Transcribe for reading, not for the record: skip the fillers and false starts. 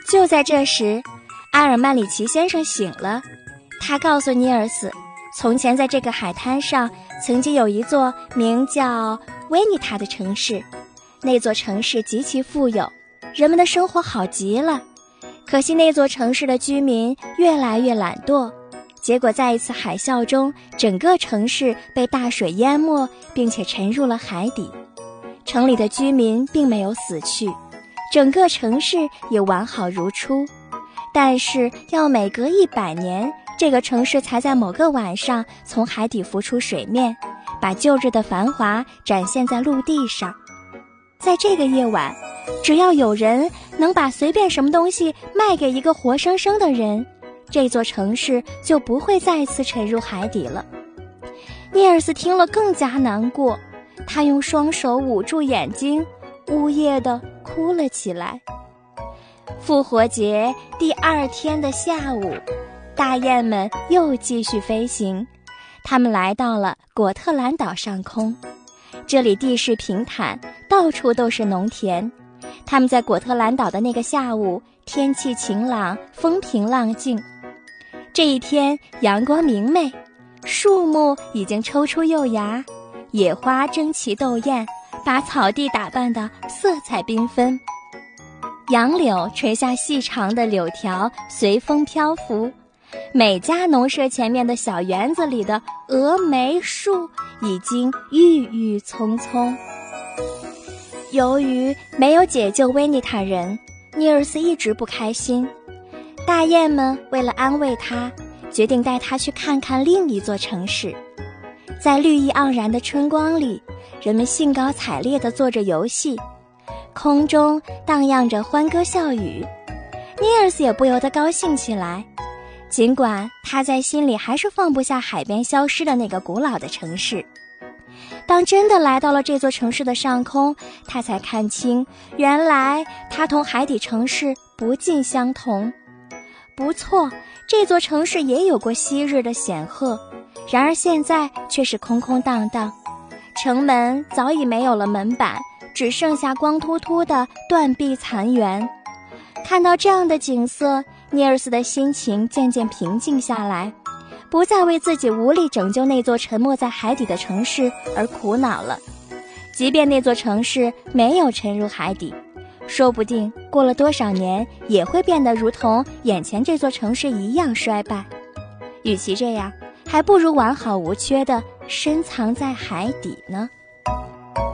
就在这时，阿尔曼里奇先生醒了，他告诉尼尔斯，从前在这个海滩上曾经有一座名叫维尼塔的城市，那座城市极其富有，人们的生活好极了。可惜那座城市的居民越来越懒惰，结果在一次海啸中，整个城市被大水淹没，并且沉入了海底。城里的居民并没有死去，整个城市也完好如初，但是要每隔100年，这个城市才在某个晚上从海底浮出水面，把旧日的繁华展现在陆地上。在这个夜晚，只要有人能把随便什么东西卖给一个活生生的人，这座城市就不会再次沉入海底了。尼尔斯听了更加难过，他用双手捂住眼睛，呜咽地哭了起来。复活节第2天的下午，大雁们又继续飞行，它们来到了果特兰岛上空。这里地势平坦，到处都是农田。他们在果特兰岛的那个下午，天气晴朗，风平浪静。这一天阳光明媚，树木已经抽出幼芽，野花争奇斗艳，把草地打扮得色彩缤纷。杨柳垂下细长的柳条，随风漂浮。每家农舍前面的小园子里的峨眉树已经郁郁葱葱。由于没有解救维尼塔人，尼尔斯一直不开心。大雁们为了安慰他，决定带他去看看另一座城市。在绿意盎然的春光里，人们兴高采烈地做着游戏，空中荡漾着欢歌笑语。尼尔斯也不由得高兴起来，尽管他在心里还是放不下海边消失的那个古老的城市。当真的来到了这座城市的上空，他才看清，原来它同海底城市不尽相同。不错，这座城市也有过昔日的显赫，然而现在却是空空荡荡，城门早已没有了门板，只剩下光秃秃的断壁残垣。看到这样的景色，尼尔斯的心情渐渐平静下来，不再为自己无力拯救那座沉没在海底的城市而苦恼了。即便那座城市没有沉入海底，说不定过了多少年也会变得如同眼前这座城市一样衰败。与其这样，还不如完好无缺地深藏在海底呢。